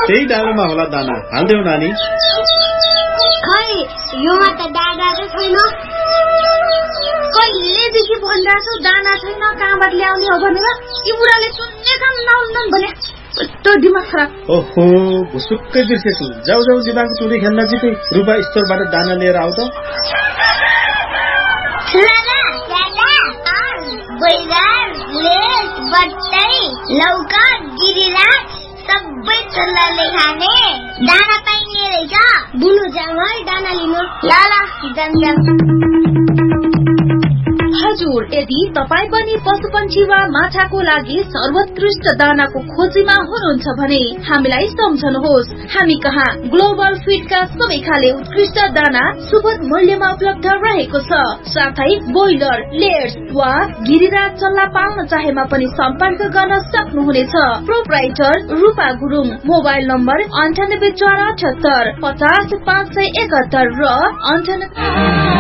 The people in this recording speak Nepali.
त्यही डालोमा होला दाना, हाल्देऊ नानी। खै योमा त दाना त छैन। कहिलेदेखि भनिरहेको छु दाना छैन, कहाँबाट ल्याउने हो भनेर। यी बुढाले सुन्ने काम नहुन् भने त्यो दिमाग खराब। ओहो, भुसुक्कै बिर्सेछु। जाऊ जाऊ दिमाग टुडी खेल्न जिते रुपा स्टोरबाट दाना लिएर आऊ त। बैगन, लेस, बट्टै, लौका, गिरिराज सबै चल्लाले खाने दाना पाइने रहेछ। बुनु जाऊ है दाना लिनु। हजुर, यदि तपाईँ पनि पशुपन्छी वा माछाको लागि सर्वोत्कृष्ट दानाको खोजीमा हुनुहुन्छ भने हामीलाई सम्झनुहोस्। हामी कहाँ ग्लोबल फिडका सबै खाले उत्कृष्ट दाना सुपथ मूल्यमा उपलब्ध रहेको छ। साथै ब्रोइलर, लेयर्स वा गिरिराज चल्ला पाल्न चाहेमा पनि सम्पर्क गर्न सक्नुहुनेछ। प्रोप्राइटर रूपा गुरुङ। मोबाइल नम्बर 9848 50 571 र 98।